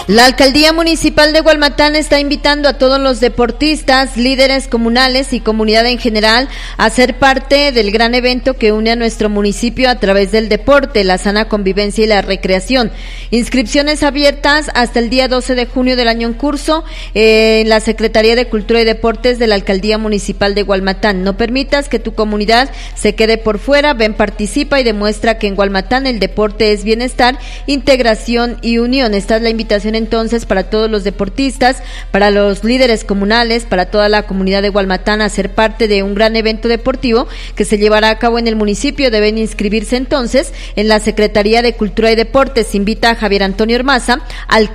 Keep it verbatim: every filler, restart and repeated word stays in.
La Alcaldía Municipal de Gualmatán está invitando a todos los deportistas, líderes comunales y comunidad en general a ser parte del gran evento que une a nuestro municipio a través del deporte, la sana convivencia y la recreación. Inscripciones abiertas hasta el día doce de junio del año en curso eh, en la Secretaría de Cultura y Deportes de la Alcaldía Municipal de Gualmatán. No permitas que tu comunidad se quede por fuera, ven, participa y demuestra que en Gualmatán el deporte es bienestar, integración y unión. Esta es la invitación entonces para todos los deportistas, para los líderes comunales, para toda la comunidad de Gualmatán a ser parte de un gran evento deportivo que se llevará a cabo en el municipio. Deben inscribirse entonces en la Secretaría de Cultura y Deportes. Invita a Javier Antonio Hermaza, al